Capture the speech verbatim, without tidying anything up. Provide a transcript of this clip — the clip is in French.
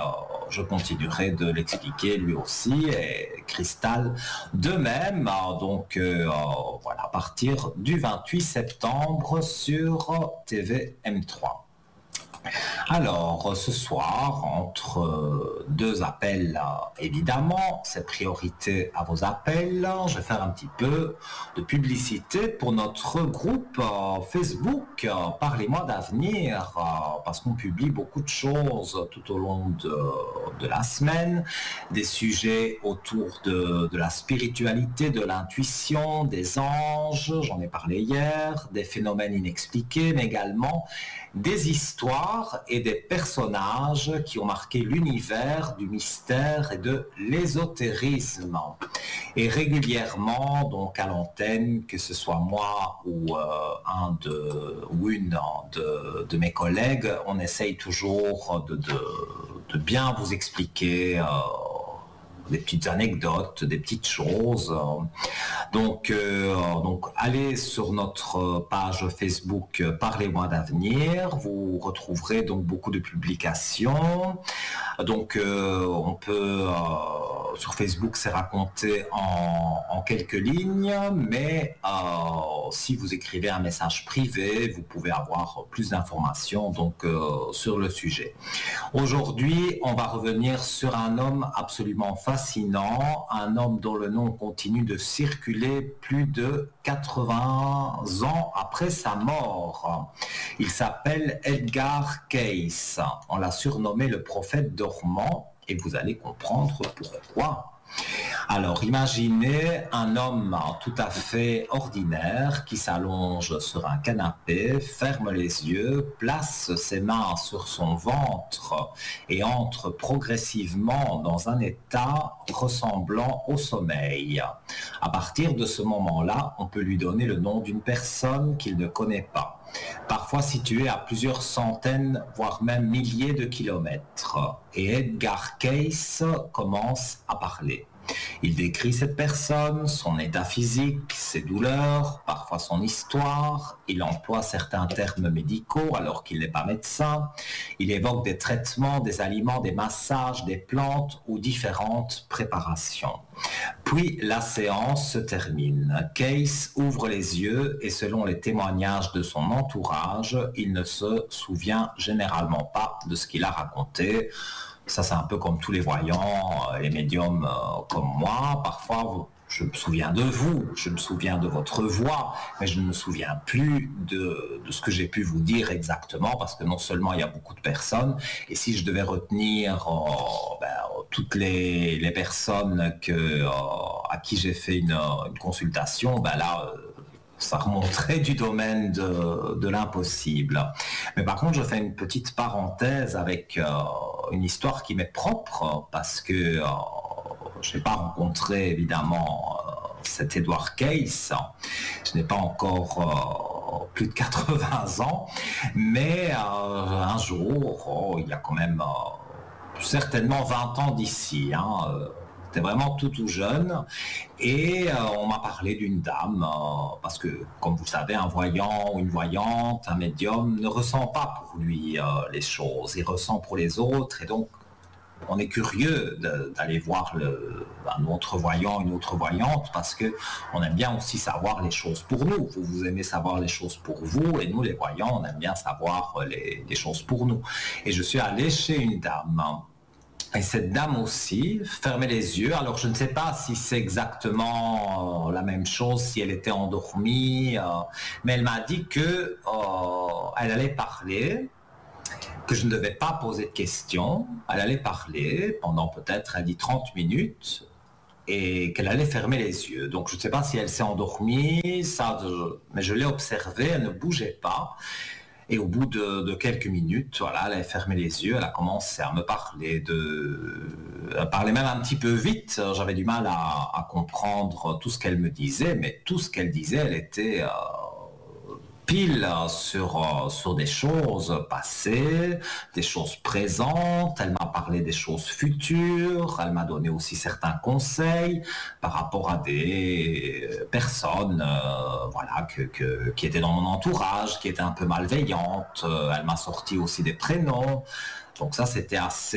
je continuerai de l'expliquer lui aussi, et Cristal de même. Donc euh, voilà, à partir du vingt-huit septembre sur T V M trois. Alors, ce soir, entre deux appels, évidemment, c'est priorité à vos appels. Je vais faire un petit peu de publicité pour notre groupe Facebook Parlez-moi d'avenir, parce qu'on publie beaucoup de choses tout au long de, de la semaine, des sujets autour de, de la spiritualité, de l'intuition, des anges, j'en ai parlé hier, des phénomènes inexpliqués, mais également des histoires et des personnages qui ont marqué l'univers du mystère et de l'ésotérisme. Et régulièrement, donc à l'antenne, que ce soit moi ou euh, un de, ou une de, de mes collègues, on essaye toujours de, de, de bien vous expliquer euh, des petites anecdotes, des petites choses. Donc, euh, donc allez sur notre page Facebook Parlez-moi d'avenir, vous retrouverez donc beaucoup de publications. Donc euh, on peut, euh, sur Facebook, c'est raconté en, en quelques lignes, mais euh, si vous écrivez un message privé, vous pouvez avoir plus d'informations donc, euh, sur le sujet. Aujourd'hui, on va revenir sur un homme absolument fascinant, un homme dont le nom continue de circuler plus de quatre-vingts ans après sa mort. Il s'appelle Edgar Cayce. On l'a surnommé le prophète dormant et vous allez comprendre pourquoi. Alors, imaginez un homme tout à fait ordinaire qui s'allonge sur un canapé, ferme les yeux, place ses mains sur son ventre et entre progressivement dans un état ressemblant au sommeil. À partir de ce moment-là, on peut lui donner le nom d'une personne qu'il ne connaît pas, parfois située à plusieurs centaines, voire même milliers de kilomètres. Et Edgar Cayce commence à parler. Il décrit cette personne, son état physique, ses douleurs, parfois son histoire. Il emploie certains termes médicaux alors qu'il n'est pas médecin. Il évoque des traitements, des aliments, des massages, des plantes ou différentes préparations. Puis la séance se termine. Cayce ouvre les yeux et selon les témoignages de son entourage, il ne se souvient généralement pas de ce qu'il a raconté. Ça, c'est un peu comme tous les voyants, les médiums euh, comme moi. Parfois, je me souviens de vous, je me souviens de votre voix, mais je ne me souviens plus de, de ce que j'ai pu vous dire exactement, parce que non seulement il y a beaucoup de personnes, et si je devais retenir euh, ben, toutes les, les personnes que, euh, à qui j'ai fait une, une consultation, ben là... Euh, ça remonterait du domaine de, de l'impossible. Mais par contre, je fais une petite parenthèse avec euh, une histoire qui m'est propre, parce que euh, je n'ai pas rencontré évidemment euh, cet Edgar Cayce. Je n'ai pas encore euh, plus de quatre-vingts ans, mais euh, un jour, oh, il y a quand même euh, certainement vingt ans d'ici, hein, euh, J'étais vraiment tout tout jeune et euh, on m'a parlé d'une dame euh, parce que, comme vous le savez, un voyant ou une voyante, un médium ne ressent pas pour lui euh, les choses, il ressent pour les autres et donc on est curieux de, d'aller voir le, un autre voyant, une autre voyante parce que on aime bien aussi savoir les choses pour nous. Vous, vous aimez savoir les choses pour vous et nous, les voyants, on aime bien savoir les, les choses pour nous. Et je suis allé chez une dame. Et cette dame aussi fermait les yeux. Alors je ne sais pas si c'est exactement euh, la même chose, si elle était endormie, euh, mais elle m'a dit que euh, elle allait parler, que je ne devais pas poser de questions. Elle allait parler pendant peut-être, elle dit trente minutes, et qu'elle allait fermer les yeux. Donc je ne sais pas si elle s'est endormie, ça, je... mais je l'ai observée, elle ne bougeait pas. Et au bout de, de quelques minutes, voilà, elle a fermé les yeux, elle a commencé à me parler de... Elle parlait même un petit peu vite, j'avais du mal à, à comprendre tout ce qu'elle me disait, mais tout ce qu'elle disait, elle était euh, pile sur, euh, sur des choses passées, des choses présentes, elle m'a parlé des choses futures, elle m'a donné aussi certains conseils par rapport à des personnes euh, voilà, que, que, qui étaient dans mon entourage, qui étaient un peu malveillantes, elle m'a sorti aussi des prénoms, donc ça c'était assez